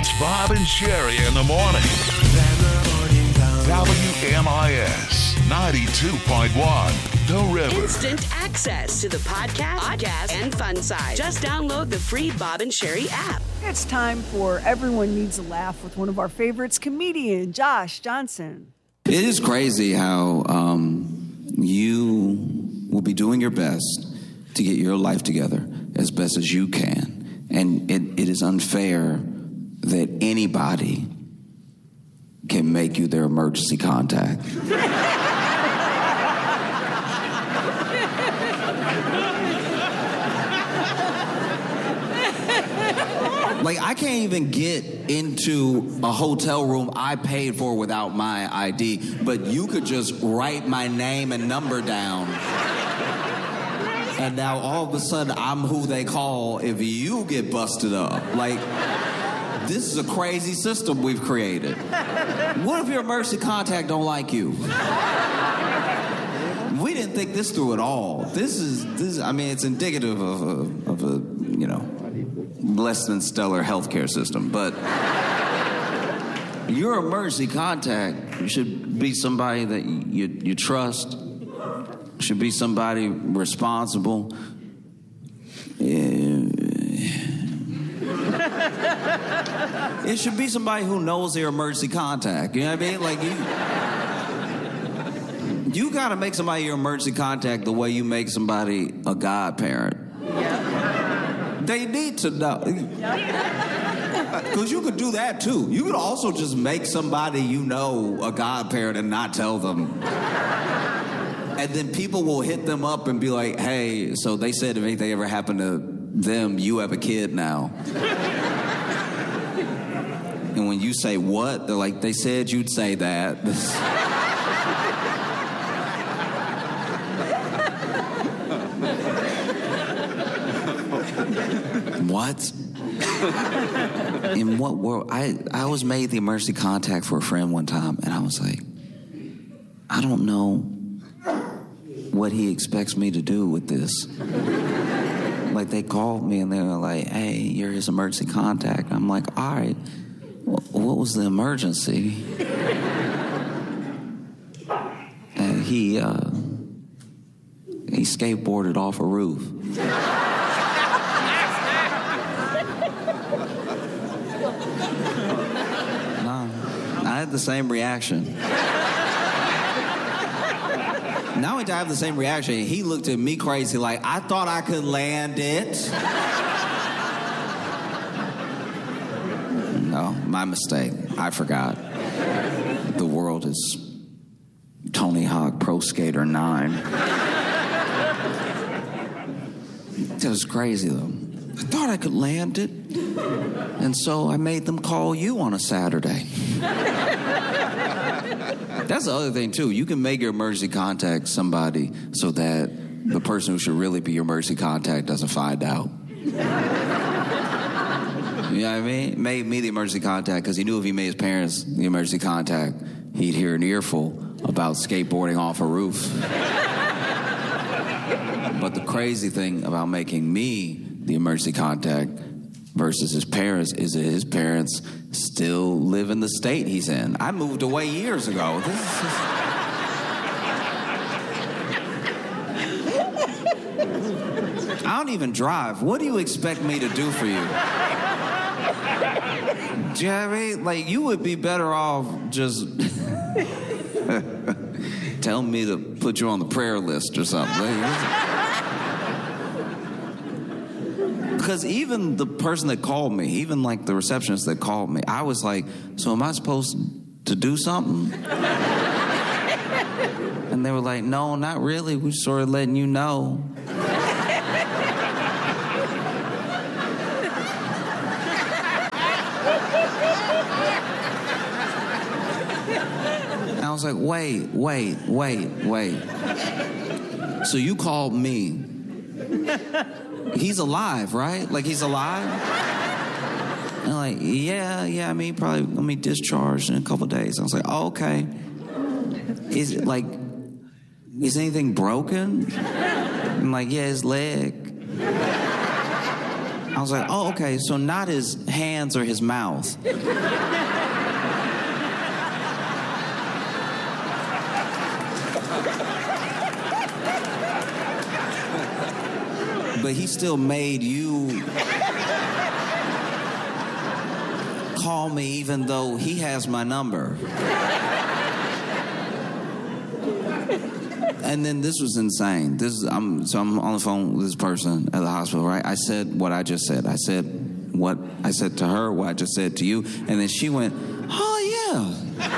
It's Bob and Sherry in the morning. WMIS 92.1, The River. Instant access to the podcast, and fun side. Just download the free Bob and Sherry app. It's time for Everyone Needs a Laugh with one of our favorites, comedian Josh Johnson. It is crazy how you will be doing your best to get your life together as best as you can. And it is unfair that anybody can make you their emergency contact. Like, I can't even get into a hotel room I paid for without my ID, but you could just write my name and number down. And now all of a sudden, I'm who they call if you get busted up. Like, this is a crazy system we've created. What if your emergency contact don't like you? We didn't think this through at all. This is I mean, it's indicative of a less than stellar healthcare system, but your emergency contact should be somebody that you trust, should be somebody responsible. It should be somebody who knows their emergency contact. You know what I mean? Like, you got to make somebody your emergency contact the way you make somebody a godparent. They need to know. Because you could do that, too. You could also just make somebody you know a godparent and not tell them. And then people will hit them up and be like, hey, so they said if anything ever happened to them, you have a kid now. And when you say what, they're like, they said you'd say that. What? In what world? I was made the emergency contact for a friend one time, and I was like, I don't know what he expects me to do with this. Like, they called me, and they were like, hey, you're his emergency contact. I'm like, all right, what was the emergency? And he skateboarded off a roof. I had the same reaction. Not only did I have the same reaction, he looked at me crazy like, I thought I could land it. No, my mistake. I forgot. The world is Tony Hawk Pro Skater 9. It was crazy, though. I thought I could land it. And so I made them call you on a Saturday. That's the other thing, too. You can make your emergency contact somebody so that the person who should really be your emergency contact doesn't find out. You know what I mean? Made me the emergency contact because he knew if he made his parents the emergency contact, he'd hear an earful about skateboarding off a roof. But the crazy thing about making me the emergency contact versus his parents is that his parents still live in the state he's in. I moved away years ago. I don't even drive. What do you expect me to do for you? Do you know what I mean? Like, you would be better off just telling me to put you on the prayer list or something. Because even the person that called me, even like the receptionist that called me, I was like, so am I supposed to do something? And they were like, no, not really. We're sort of letting you know. And I was like, wait. So you called me. He's alive, right? Like, he's alive? And I'm like, yeah, I mean, probably gonna be discharged in a couple of days. I was like, oh, okay. Is anything broken? I'm like, yeah, his leg. I was like, oh, okay, so not his hands or his mouth. But he still made you call me even though he has my number. And then this was insane. I'm on the phone with this person at the hospital, right? I said what I just said. I said what I said to her, what I just said to you, and then she went, oh, yeah.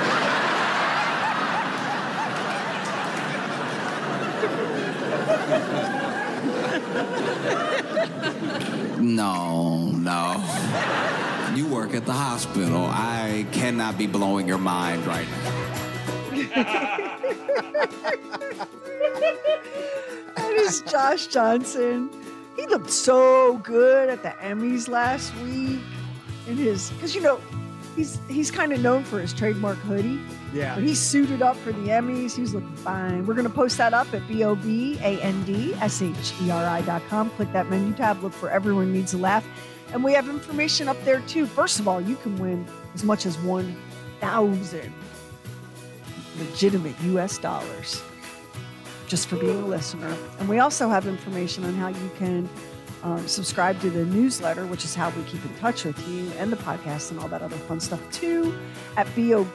No. You work at the hospital. I cannot be blowing your mind right now. That is Josh Johnson. He looked so good at the Emmys last week in his, because he's kind of known for his trademark hoodie. Yeah. But he suited up for the Emmys. He was looking fine. We're going to post that up at BOBANDSHERI.com. Click that menu tab. Look for Everyone Needs a Laugh. And we have information up there, too. First of all, you can win as much as 1,000 legitimate U.S. dollars just for being a listener. And we also have information on how you can subscribe to the newsletter, which is how we keep in touch with you, and the podcast and all that other fun stuff too, at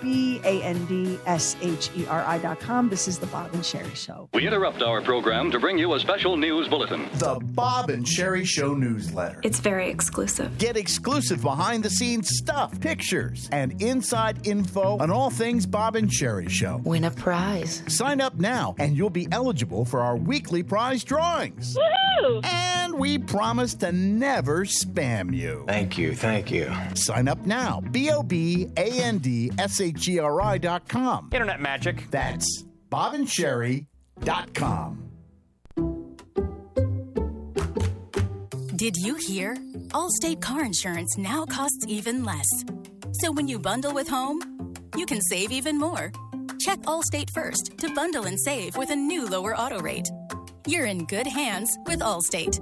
BOBANDSHERI.com. This is the Bob and Sherry Show. We interrupt our program to bring you a special news bulletin. The Bob and Sherry Show newsletter. It's very exclusive. Get exclusive behind-the-scenes stuff, pictures, and inside info on all things Bob and Sherry Show. Win a prize. Sign up now, and you'll be eligible for our weekly prize drawings. Woohoo! And we promise to never spam you. Thank you. Sign up now. BOBANDSHERI.com. Internet magic. That's BobandSherry.com. Did you hear? Allstate car insurance now costs even less. So when you bundle with home, you can save even more. Check Allstate first to bundle and save with a new lower auto rate. You're in good hands with Allstate.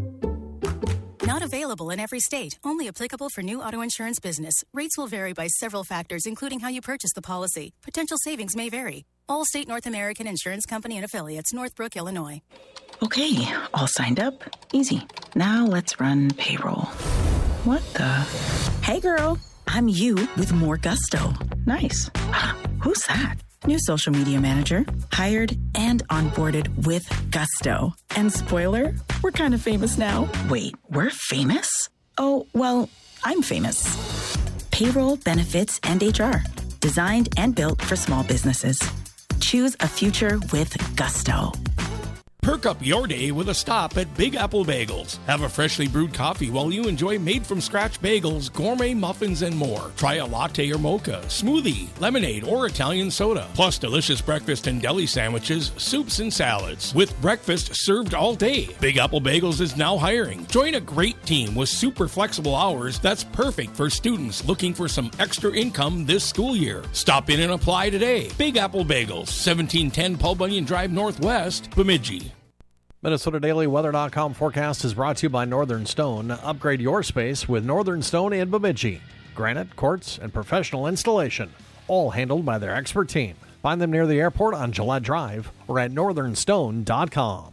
Not available in every state. Only applicable for new auto insurance business. Rates will vary by several factors, including how you purchase the policy. Potential savings may vary. Allstate North American Insurance Company and Affiliates, Northbrook, Illinois. Okay, all signed up. Easy. Now let's run payroll. What the? Hey, girl. I'm you with more gusto. Nice. Who's that? New social media manager. Hired and onboarded with gusto. And spoiler, we're kind of famous now. Wait, we're famous? Oh, well, I'm famous. Payroll, benefits, and HR. Designed and built for small businesses. Choose a future with gusto. Perk up your day with a stop at Big Apple Bagels. Have a freshly brewed coffee while you enjoy made-from-scratch bagels, gourmet muffins, and more. Try a latte or mocha, smoothie, lemonade, or Italian soda. Plus delicious breakfast and deli sandwiches, soups, and salads. With breakfast served all day. Big Apple Bagels is now hiring. Join a great team with super flexible hours that's perfect for students looking for some extra income this school year. Stop in and apply today. Big Apple Bagels, 1710 Paul Bunyan Drive Northwest, Bemidji. MinnesotaDailyWeather.com forecast is brought to you by Northern Stone. Upgrade your space with Northern Stone in Bemidji. Granite, quartz, and professional installation, all handled by their expert team. Find them near the airport on Gillette Drive or at northernstone.com.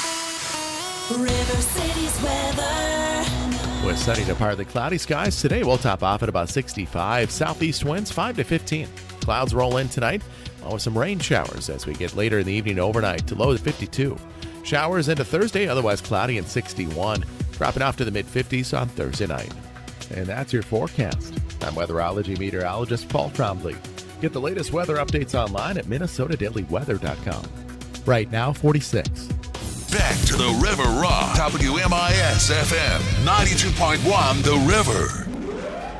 River City's weather. With sunny to partly cloudy skies today, we'll top off at about 65. Southeast winds 5 to 15. Clouds roll in tonight, along with some rain showers as we get later in the evening overnight to low to 52. Showers into Thursday, otherwise cloudy and 61. Dropping off to the mid-50s on Thursday night. And that's your forecast. I'm weatherology meteorologist Paul Trombley. Get the latest weather updates online at MinnesotaDailyWeather.com. Right now, 46. Back to the River Rock. WMIS FM 92.1 The River.